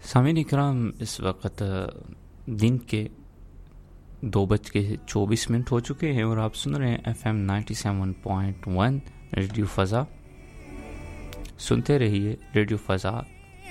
सामीन इकराम, इस वक्त दिन के 2:24 हो चुके हैं और आप सुन रहे हैं FM 97.1 रेडियो फ़ज़ा। सुनते रहिए रेडियो फ़ज़ा,